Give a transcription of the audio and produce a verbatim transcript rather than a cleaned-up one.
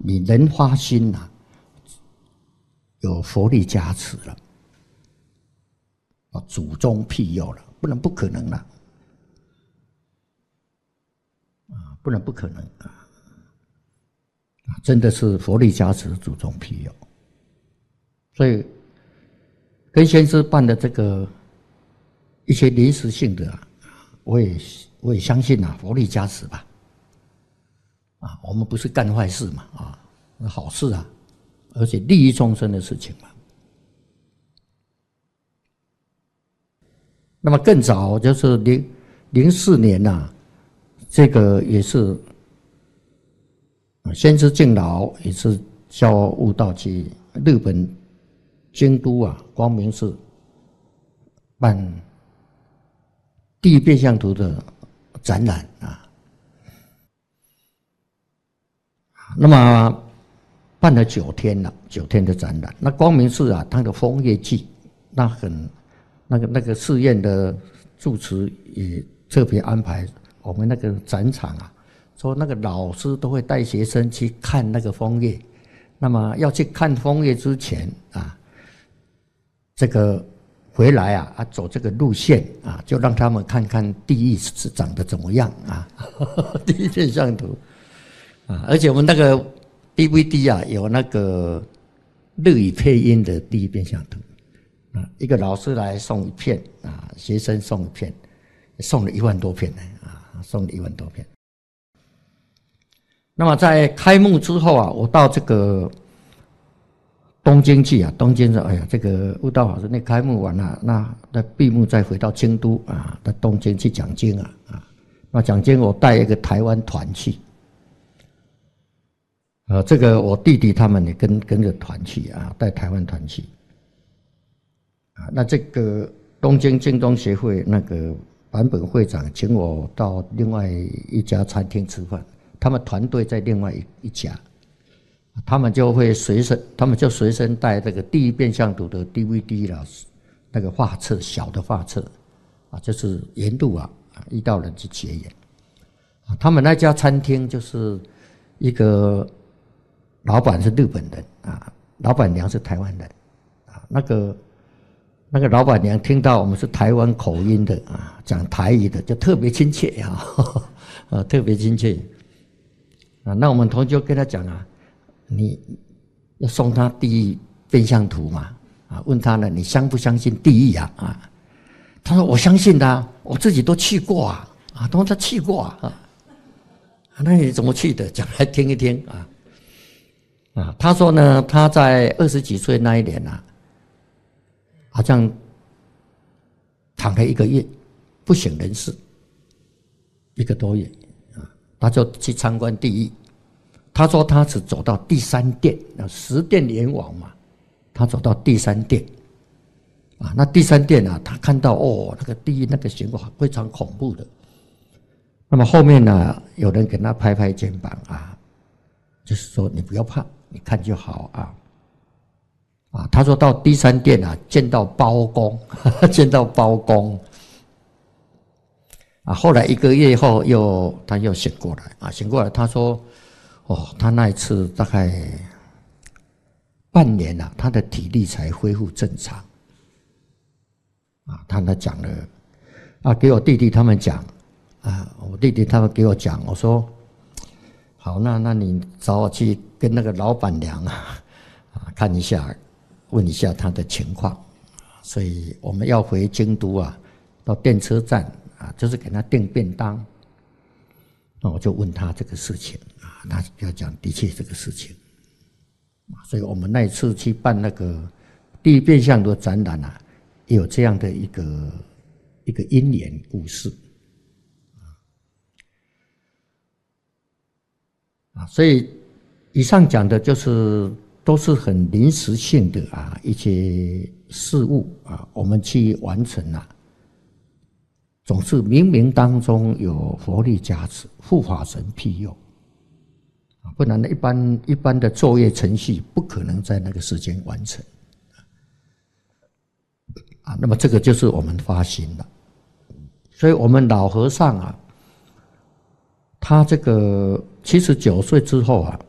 你人发心呐、啊，有佛力加持了，啊，祖宗庇佑了，不能不可能了，啊，不能不可能啊，真的是佛力加持，祖宗庇佑，所以跟先师办的这个一些临时性的啊，我也我也相信啊，佛力加持吧，啊，我们不是干坏事嘛，啊，好事啊。而且利益众生的事情嘛。那么更早就是零零四年呐、啊，这个也是先知敬老也是教悟道去日本京都啊光明寺办地狱变相图的展览啊。那么办了九天了，九天的展览。那光明寺啊，它的枫叶季，那很那个那个寺院的住持也特别安排我们那个展场啊，说那个老师都会带学生去看那个枫叶。那么要去看枫叶之前啊，这个回来啊啊走这个路线啊，就让他们看看地狱是长得怎么样啊，地狱变相图啊，而且我们那个。D V D 啊，有那个日语配音的地狱变相图啊，一个老师来送一片啊，学生送一片，送了一万多片呢啊，送了一万多片。那么在开幕之后啊，我到这个东京去啊，东京说，哎呀，这个悟道法师那开幕完了，那那闭幕再回到京都啊，到东京去讲经啊啊，那讲经我带一个台湾团去。呃，这个我弟弟他们也跟跟着团去啊，带台湾团去啊。那这个东京京东协会那个坂本会长请我到另外一家餐厅吃饭，他们团队在另外一一家，他们就会随身，他们就随身带这个地狱变相图的 D V D 啦，那个画册，小的画册啊，就是沿路啊遇到人去结缘啊。他们那家餐厅就是一个。老板是日本人啊，老板娘是台湾人啊。那个那个老板娘听到我们是台湾口音的啊，讲台语的，就特别亲切啊，啊，特别亲切啊。那我们同学就跟他讲啊，你要送他地狱变相图嘛啊，问他呢，你相不相信地狱啊啊？他说我相信的、啊，我自己都去过啊啊，他说他去过啊啊，那你怎么去的？讲来听一听啊。啊，他说呢，他在二十几岁那一年啊，好像躺了一个月，不省人事，一个多月啊，他就去参观地狱。他说他只走到第三殿，十殿阎王嘛，他走到第三殿，啊，那第三殿啊，他看到哦，那个地狱那个情况非常恐怖的。那么后面呢，有人给他拍拍肩膀啊，就是说你不要怕。你看就好啊，啊，他说到第三殿啊，见到包公，见到包公，啊，后来一个月后又他又醒过来啊，醒过来他说，哦，他那一次大概半年啊，他的体力才恢复正常，啊，他他讲了，啊，给我弟弟他们讲，啊，我弟弟他们给我讲，我说。好，那那你找我去跟那个老板娘啊，啊看一下，问一下她的情况。所以我们要回京都啊，到电车站啊，就是给她订便当。那我就问他这个事情啊，他要讲的确这个事情。所以我们那一次去办那个地狱变相的展览啊，也有这样的一个一个因缘故事。啊，所以以上讲的就是都是很临时性的啊一些事物啊，我们去完成啊，总是冥冥当中有佛力加持、护法神庇佑啊，不然呢，一般一般的作业程序不可能在那个时间完成啊。那么这个就是我们发心了，所以我们老和尚啊。他这个七十九岁之后啊，